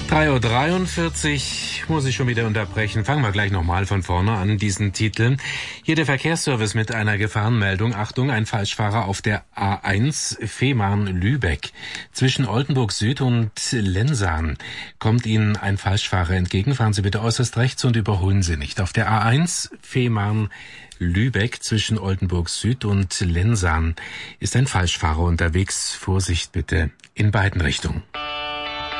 3:43 Uhr, muss ich schon wieder unterbrechen. Fangen wir gleich nochmal von vorne an, diesen Titel. Hier der Verkehrsservice mit einer Gefahrenmeldung. Achtung, ein Falschfahrer auf der A1 Fehmarn-Lübeck. Zwischen Oldenburg Süd und Lensahn kommt Ihnen ein Falschfahrer entgegen. Fahren Sie bitte äußerst rechts und überholen Sie nicht. Auf der A1 Fehmarn-Lübeck zwischen Oldenburg Süd und Lensahn ist ein Falschfahrer unterwegs. Vorsicht bitte in beiden Richtungen.